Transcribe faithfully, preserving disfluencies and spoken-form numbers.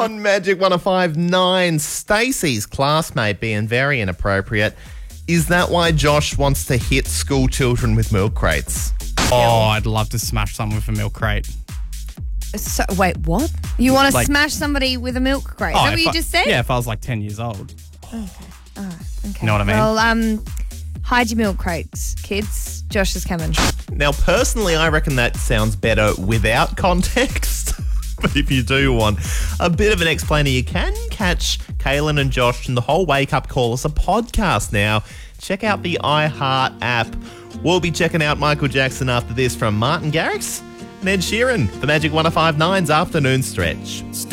On Magic one oh five point nine, Stacey's classmate being very inappropriate. Is that why Josh wants to hit school children with milk crates? Oh, I'd love to smash someone with a milk crate. So, wait, what? You want to Like- smash somebody with a milk crate? Is Oh, that what if you I- just said? Yeah, if I was like ten years old. Okay. Okay. You know what I mean? Well, um, hide your milk crates, kids. Josh is coming. Now, personally, I reckon that sounds better without context. But if you do want a bit of an explainer, you can catch Kaylin and Josh and the whole Wake Up Call as a podcast now. Check out the iHeart app. We'll be checking out Michael Jackson after this from Martin Garrix and Ed Sheeran, the Magic one oh five point nine's afternoon stretch.